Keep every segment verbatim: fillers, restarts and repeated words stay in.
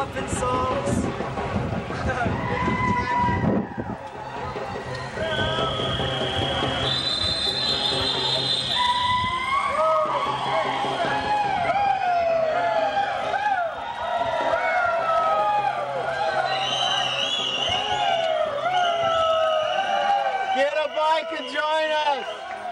muffin songs. Get a bike and join us!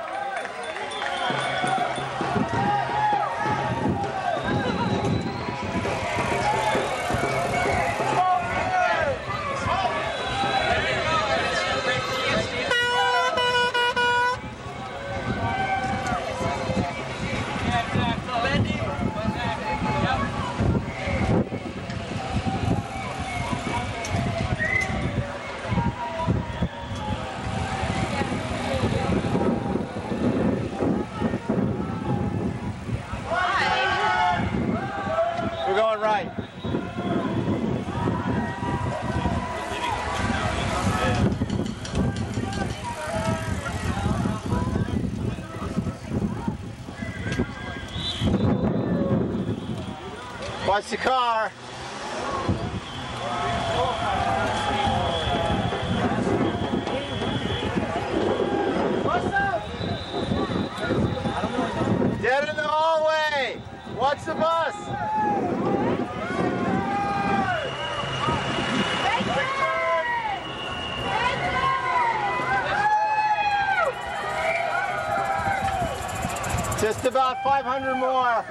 We're going right. Watch the car. What's up? Dead in the hallway. Watch the bus. Just about five hundred more.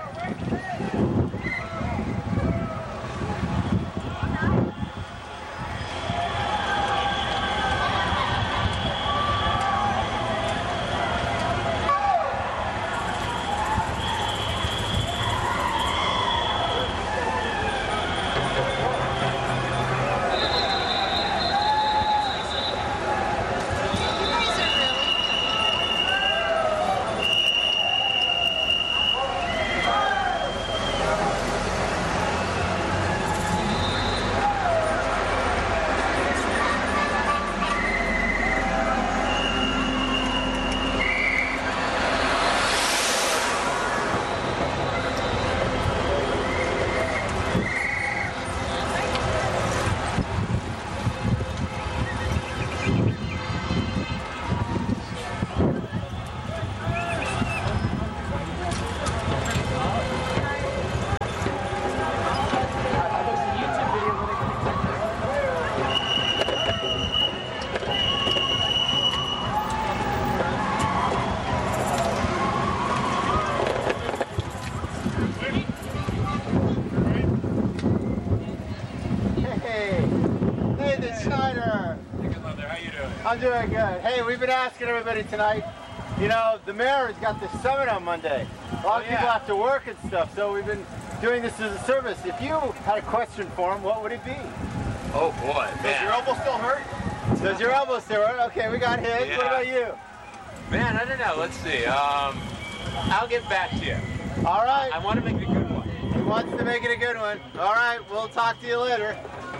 I'm doing good. Hey, we've been asking everybody tonight, you know, the mayor has got this summit on Monday. A lot of oh, yeah. people have to work and stuff, so we've been doing this as a service. If you had a question for him, what would it be? Oh boy, man. Does your elbow still hurt? Does your elbow still hurt? Okay, we got his. Yeah. What about you? Man, I don't know. Let's see. Um, I'll get back to you. All right. I, I want to make it a good one. He wants to make it a good one. All right, we'll talk to you later.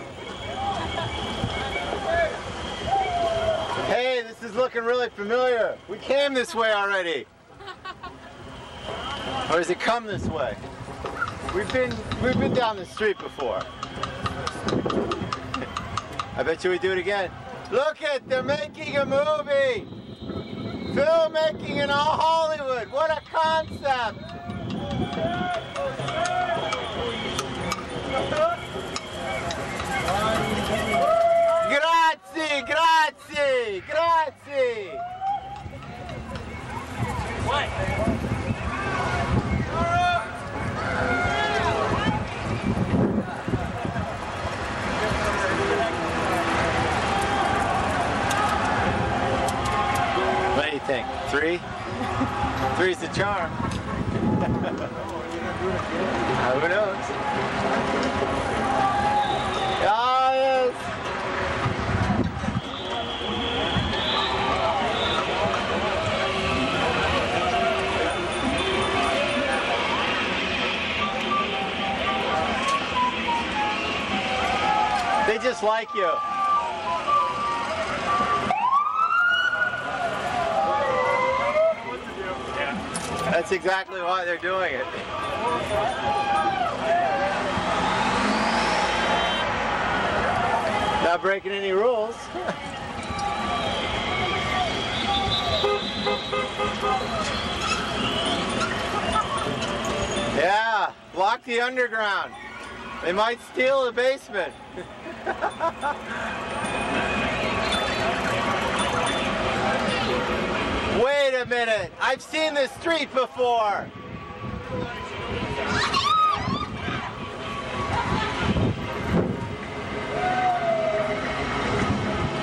Hey, this is looking really familiar. We came this way already. Or does it come this way? We've been we've been down the street before. I bet you we do it again. Look at, they're making a movie. Filmmaking in all Hollywood. What a concept. Grazie, grazie, grazie. What? What do you think? Three? Three's the charm. Who knows? Ah, yes. They just like you. That's exactly why they're doing it. Not breaking any rules. Yeah, block the underground. They might steal the basement. Wait a minute, I've seen this street before.